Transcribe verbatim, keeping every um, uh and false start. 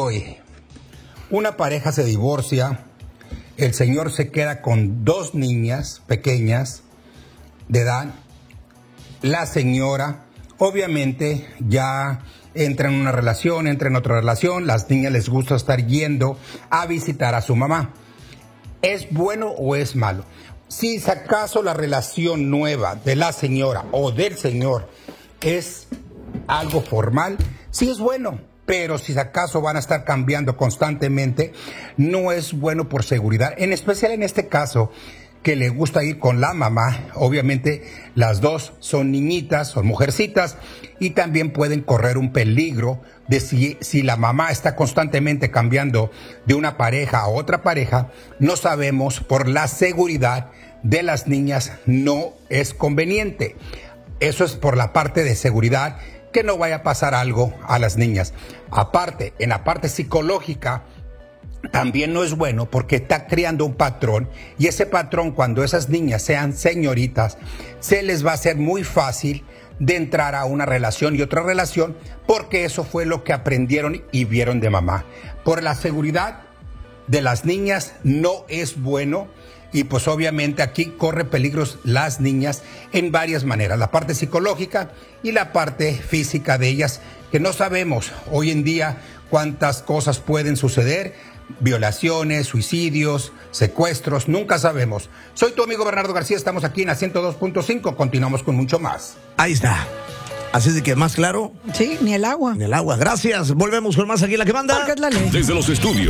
hoy. Una pareja se divorcia, el señor se queda con dos niñas pequeñas de edad. La señora, obviamente, ya entra en una relación, entra en otra relación. Las niñas les gusta estar yendo a visitar a su mamá. ¿Es bueno o es malo? Si acaso la relación nueva de la señora o del señor es algo formal, sí es bueno. Pero si acaso van a estar cambiando constantemente, no es bueno por seguridad. En especial en este caso, que le gusta ir con la mamá. Obviamente las dos son niñitas, son mujercitas, y también pueden correr un peligro de si, si la mamá está constantemente cambiando de una pareja a otra pareja. No sabemos, por la seguridad de las niñas no es conveniente. Eso es por la parte de seguridad, que no vaya a pasar algo a las niñas. Aparte, en la parte psicológica, también no es bueno porque está creando un patrón, y ese patrón, cuando esas niñas sean señoritas, se les va a hacer muy fácil de entrar a una relación y otra relación, porque eso fue lo que aprendieron y vieron de mamá. Por la seguridad de las niñas no es bueno. Y pues obviamente aquí corre peligros las niñas en varias maneras, la parte psicológica y la parte física de ellas, que no sabemos hoy en día cuántas cosas pueden suceder, violaciones, suicidios, secuestros, nunca sabemos. Soy tu amigo Bernardo García, estamos aquí en la ciento dos punto cinco, continuamos con mucho más. Ahí está. Así de que más claro. Sí, ni el agua. Ni el agua. Gracias. Volvemos con más aquí en La Que Manda. Porque es la ley. Desde los estudios